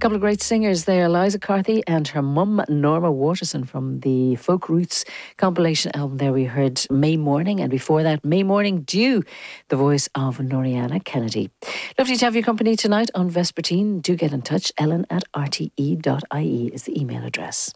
Couple of great singers there, Eliza Carthy and her mum Norma Waterson from the Folk Roots compilation album. There we heard May Morning, and before that May Morning Dew, the voice of Noriana Kennedy. Lovely to have your company tonight on Vespertine. Do get in touch. ellen@rte.ie is the email address.